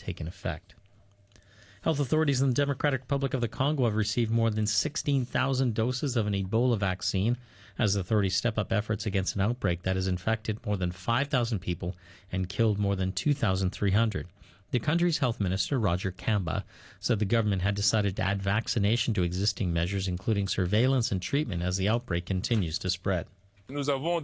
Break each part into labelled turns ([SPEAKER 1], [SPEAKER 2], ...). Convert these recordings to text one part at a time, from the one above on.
[SPEAKER 1] taken effect. Health authorities in the Democratic Republic of the Congo have received more than 16,000 doses of an Ebola vaccine as authorities step up efforts against an outbreak that has infected more than 5,000 people and killed more than 2,300. The country's health minister, Roger Kamba, said the government had decided to add vaccination to existing measures, including surveillance and treatment, as the outbreak continues to spread.
[SPEAKER 2] In our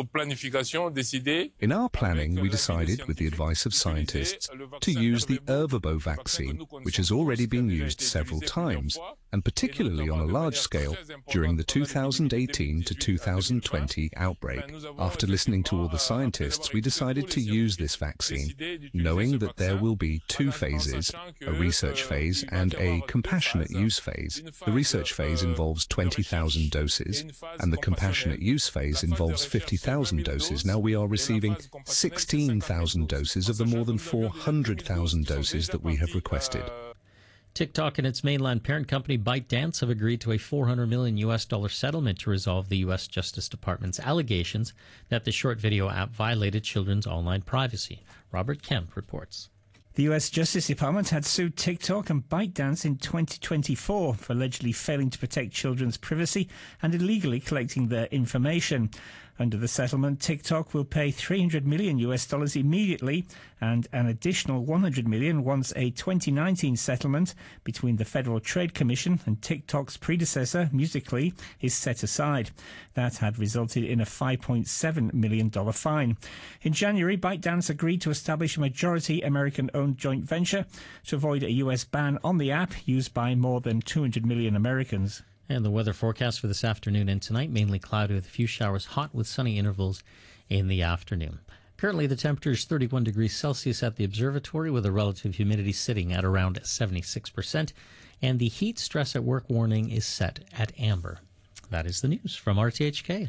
[SPEAKER 2] planning, we decided, with the advice of scientists, to use the Ervebo vaccine, which has already been used several times, and particularly on a large scale during the 2018 to 2020 outbreak. After listening to all the scientists, we decided to use this vaccine, knowing that there will be two phases, a research phase and a compassionate use phase. The research phase involves 20,000 doses, and the compassionate use phase involves 50,000 doses. Now we are receiving 16,000 doses of the more than 400,000 doses that we have requested.
[SPEAKER 1] TikTok and its mainland parent company ByteDance have agreed to a $400 million settlement to resolve the U.S. Justice Department's allegations that the short video app violated children's online privacy. Robert Kemp reports.
[SPEAKER 3] The U.S. Justice Department had sued TikTok and ByteDance in 2024 for allegedly failing to protect children's privacy and illegally collecting their information. Under the settlement, TikTok will pay $300 million immediately and an additional $100 million once a 2019 settlement between the Federal Trade Commission and TikTok's predecessor, Musical.ly, is set aside. That had resulted in a $5.7 million fine. In January, ByteDance agreed to establish a majority American-owned joint venture to avoid a U.S. ban on the app used by more than 200 million Americans.
[SPEAKER 1] And the weather forecast for this afternoon and tonight, mainly cloudy with a few showers, hot with sunny intervals in the afternoon. Currently, the temperature is 31 degrees Celsius at the observatory with a relative humidity sitting at around 76%. And the heat stress at work warning is set at amber. That is the news from RTHK.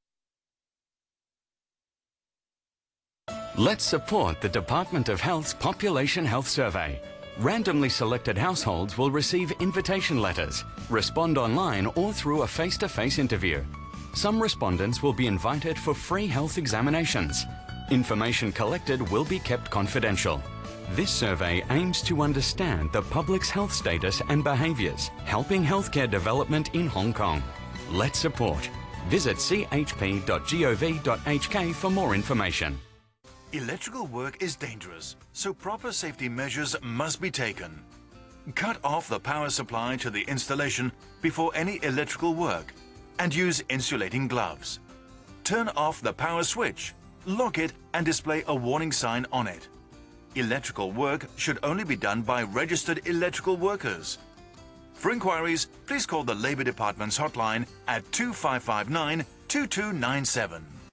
[SPEAKER 4] Let's support the Department of Health's Population Health Survey. Randomly selected households will receive invitation letters, respond online or through a face-to-face interview. Some respondents will be invited for free health examinations. Information collected will be kept confidential. This survey aims to understand the public's health status and behaviours, helping healthcare development in Hong Kong. Let's support. Visit chp.gov.hk for more information.
[SPEAKER 5] Electrical work is dangerous, so proper safety measures must be taken. Cut off the power supply to the installation before any electrical work and use insulating gloves. Turn off the power switch, lock it and display a warning sign on it. Electrical work should only be done by registered electrical workers. For inquiries, please call the Labour Department's hotline at 2559 2297.